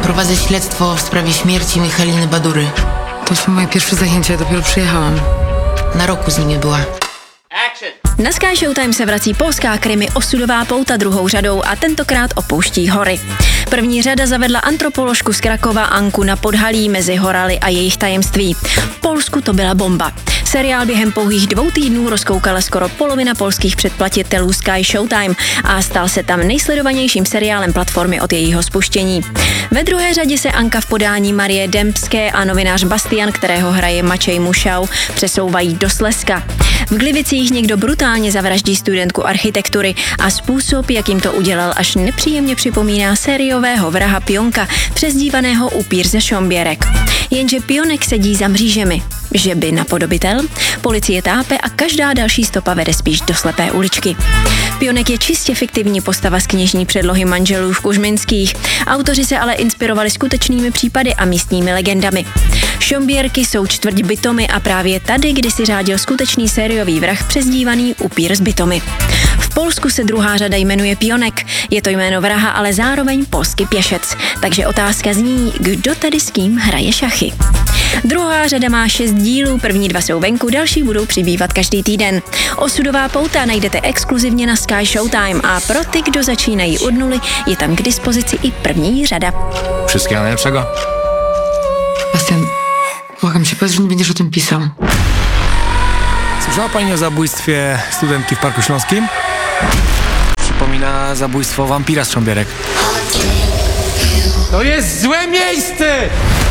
Prowadzę śledztwo w sprawie śmierci Michaliny Badury. To są moje pierwsze zajęcia, ja dopiero przyjechałam. Na roku z nimi była. Na Sky Showtime se vrací polská krimi Osudová pouta druhou řadou a tentokrát opouští hory. První řada zavedla antropoložku z Krakova Anku na podhalí mezi horaly a jejich tajemství. V Polsku to byla bomba. Seriál během pouhých 2 týdnů rozkoukala skoro polovina polských předplatitelů Sky Showtime a stal se tam nejsledovanějším seriálem platformy od jejího spuštění. Ve druhé řadě se Anka v podání Marie Dembské a novinář Bastian, kterého hraje Maciej Mušau, přesouvají do Slezska. V Glivicích někdo brutálně zavraždí studentku architektury a způsob, jakým to udělal, až nepříjemně připomíná sériového vraha Pionka, přezdívaného Upír ze Šomběrek. Jenže Pionek sedí za mřížemi. Že by napodobitel? Policie tápe a každá další stopa vede spíš do slepé uličky. Pionek je čistě fiktivní postava z knižní předlohy manželů v Kužminských. Autoři se ale inspirovali skutečnými případy a místními legendami. Šomběrky jsou čtvrť Bytomy a právě tady kdysi řádil skutečný sériový vrah přezdívaný Upír z Bytomy. V Polsku se druhá řada jmenuje Pionek. Je to jméno vraha, ale zároveň polský pěšec. Takže otázka zní, kdo tady s kým hraje šachy. Druhá řada má 6 dílů, první 2 jsou venku, další budou přibývat každý týden. Osudová pouta najdete exkluzivně na Sky Showtime a pro ty, kdo začínají od nuly, je tam k dispozici i první řada. Wszystkiego najlepszego. Bastian, błagam cię, powiedz, że nie będziesz o tym pisał. Słyszała pani o zabójstwie studentki w Parku Śląskim? Przypomina zabójstwo wampira z Szambierek. To jest złe miejsce!